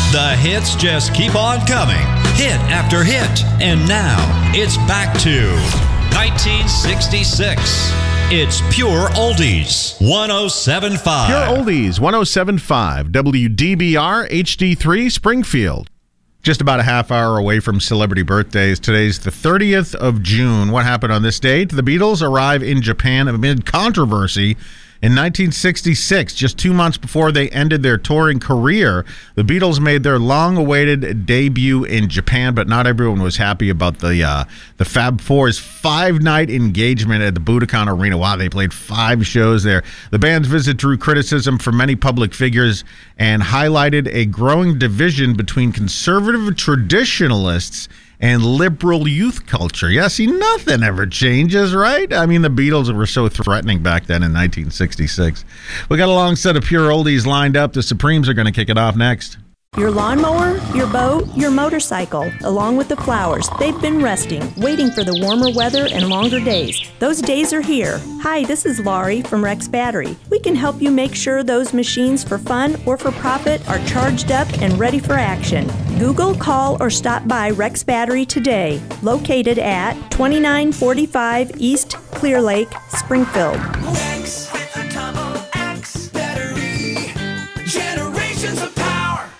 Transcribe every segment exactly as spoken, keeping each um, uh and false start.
The hits just keep on coming, hit after hit. And now, it's back to nineteen sixty-six. It's Pure Oldies, one oh seven point five. Pure Oldies, one oh seven point five. W D B R H D three, Springfield. Just about a half hour away from celebrity birthdays. Today's the thirtieth of June. What happened on this date? The Beatles arrive in Japan amid controversy in nineteen sixty-six. Just two months before they ended their touring career, the Beatles made their long-awaited debut in Japan, but not everyone was happy about the uh, the Fab Four's five-night engagement at the Budokan Arena. Wow, they played five shows there. The band's visit drew criticism from many public figures and highlighted a growing division between conservative traditionalists and liberal youth culture. Yeah, see, nothing ever changes, right? I mean, the Beatles were so threatening back then in nineteen sixty-six. We got a long set of Pure Oldies lined up. The Supremes are going to kick it off next. Your lawnmower, your boat, your motorcycle, along with the flowers, they've been resting, waiting for the warmer weather and longer days. Those days are here. Hi, this is Laurie from Rex Battery. We can help you make sure those machines for fun or for profit are charged up and ready for action. Google, call, or stop by Rex Battery today, located at twenty-nine forty-five East Clear Lake, Springfield. Rex with a double X battery, generations of power.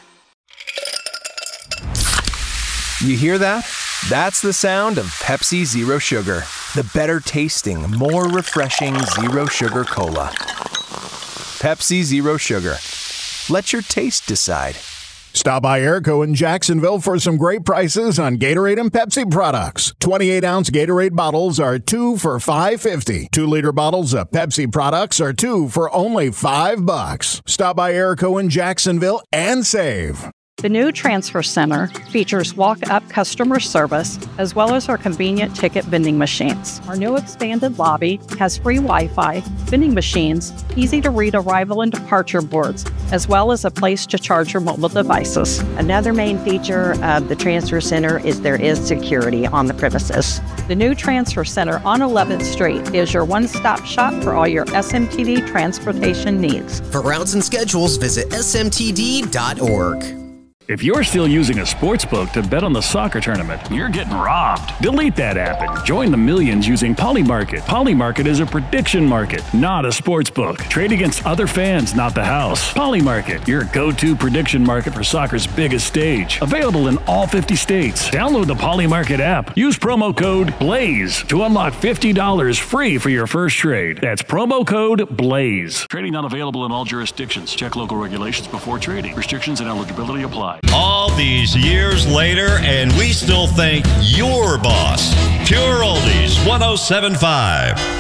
You hear that? That's the sound of Pepsi Zero Sugar, the better tasting, more refreshing Zero Sugar Cola. Pepsi Zero Sugar. Let your taste decide. Stop by Airco in Jacksonville for some great prices on Gatorade and Pepsi products. twenty-eight ounce Gatorade bottles are two for five fifty. two liter bottles of Pepsi products are two for only five bucks. Stop by Airco in Jacksonville and save. The new Transfer Center features walk-up customer service as well as our convenient ticket vending machines. Our new expanded lobby has free Wi-Fi, vending machines, easy-to-read arrival and departure boards, as well as a place to charge your mobile devices. Another main feature of the Transfer Center is there is security on the premises. The new Transfer Center on eleventh Street is your one-stop shop for all your S M T D transportation needs. For routes and schedules, visit S M T D dot org. If you're still using a sportsbook to bet on the soccer tournament, you're getting robbed. Delete that app and join the millions using Polymarket. Polymarket is a prediction market, not a sportsbook. Trade against other fans, not the house. Polymarket, your go-to prediction market for soccer's biggest stage. Available in all fifty states. Download the Polymarket app. Use promo code BLAZE to unlock fifty dollars free for your first trade. That's promo code BLAZE. Trading not available in all jurisdictions. Check local regulations before trading. Restrictions and eligibility apply. All these years later, and we still think you're boss. Pure Oldies, one oh seven point five.